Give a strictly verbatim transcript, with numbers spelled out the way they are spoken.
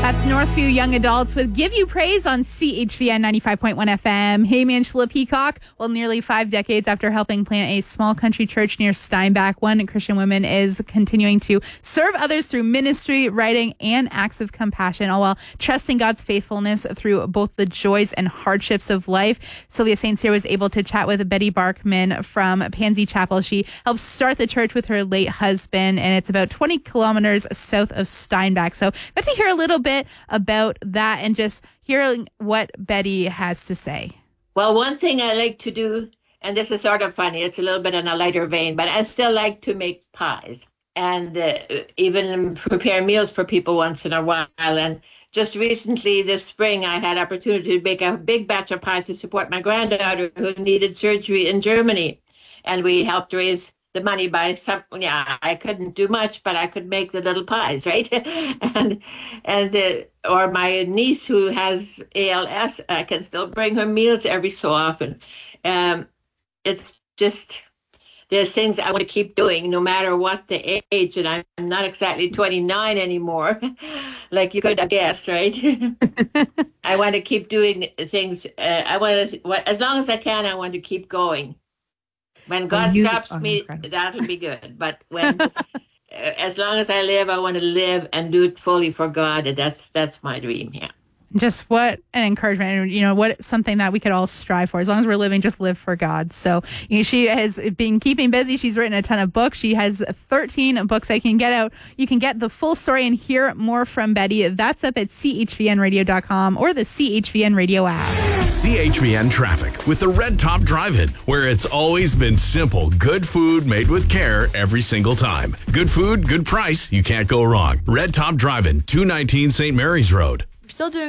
That's Northview Young Adults with Give You Praise on C H V N ninety-five point one F M. Hey, Angela Peacock. Well, nearly five decades after helping plant a small country church near Steinbach, one Christian woman is continuing to serve others through ministry, writing, and acts of compassion, all while trusting God's faithfulness through both the joys and hardships of life. Sylvia Saint Cyr was able to chat with Betty Barkman from Pansy Chapel. She helped start the church with her late husband, and it's about twenty kilometers south of Steinbach. So got to hear a little bit about that and just hearing what Betty has to say. Well, one thing I like to do, and this is sort of funny, it's a little bit in a lighter vein, but I still like to make pies and uh, even prepare meals for people once in a while. And just recently this spring, I had opportunity to make a big batch of pies to support my granddaughter who needed surgery in Germany. And we helped raise the money by some, yeah, I couldn't do much, but I could make the little pies, right? and, and, uh, or my niece who has A L S, I can still bring her meals every so often. Um, it's just, there's things I want to keep doing no matter what the age, and I'm not exactly twenty-nine anymore, like you could have guessed, right? I want to keep doing things. Uh, I want to, as long as I can, I want to keep going. When God you, stops oh, me, incredible. That'll be good. But when, as long as I live, I want to live and do it fully for God. And that's that's my dream. Yeah. Just what an encouragement, and you know, what something that we could all strive for. As long as we're living, just live for God. So you know, she has been keeping busy. She's written a ton of books. She has thirteen books. I can get out. You can get the full story and hear more from Betty. That's up at C H V N radio dot com or the C H V N radio app. C H V N traffic with the Red Top Drive-In, where it's always been simple. Good food made with care every single time. Good food, good price. You can't go wrong. Red Top Drive-In, two nineteen Saint Mary's Road. Still doing